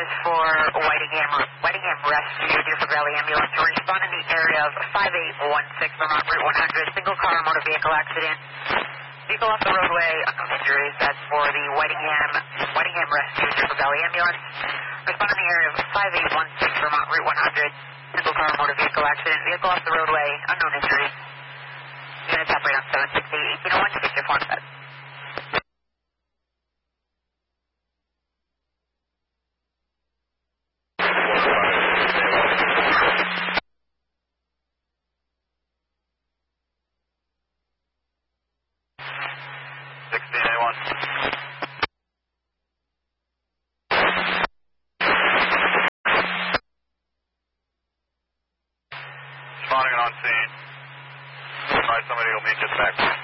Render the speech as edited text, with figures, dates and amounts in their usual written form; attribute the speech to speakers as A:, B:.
A: is for Whitingham Rescue, Deerfield Valley Ambulance, to respond in the area of 5816 Vermont Route 100, single car motor vehicle accident. Vehicle off the roadway, unknown injuries. That's for the Whitingham Rescue, Deerfield Valley Ambulance. Respond in the area of 5816 Vermont Route 100, single car motor vehicle accident. Vehicle off the roadway, unknown injuries. Units operate on 768-1801 to get your phone set.
B: Responding on scene. Somebody will meet us back.